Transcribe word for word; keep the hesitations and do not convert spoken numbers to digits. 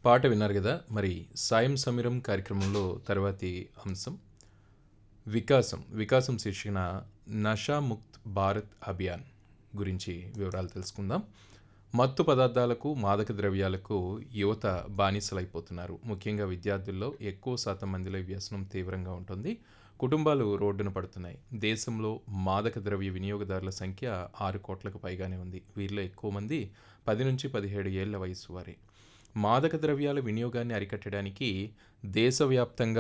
పాట విన్నారు గదా! మరి 'సాయం సమీరం' కార్యక్రమంలో తర్వాతి అంశం వికాసం. వికాసం శీర్షికన 'నషా ముక్త్ భారత్ అభియాన్' గురించి వివరాలు తెలుసుకుందాం. మత్తు పదార్థాలకు, మాదక ద్రవ్యాలకు యువత బానిసలైపోతున్నారు. ముఖ్యంగా విద్యార్థుల్లో ఎక్కువ శాతం మందిలో ఈ వ్యసనం తీవ్రంగా ఉంటుంది. కుటుంబాలు రోడ్డున పడుతున్నాయి. దేశంలో మాదక ద్రవ్య వినియోగదారుల సంఖ్య ఆరు కోట్లకు పైగానే ఉంది. వీరిలో ఎక్కువ మంది పది నుంచి పదిహేడు ఏళ్ల వయస్సు వారే. మాదక ద్రవ్యాల వినియోగాన్ని అరికట్టడానికి దేశవ్యాప్తంగా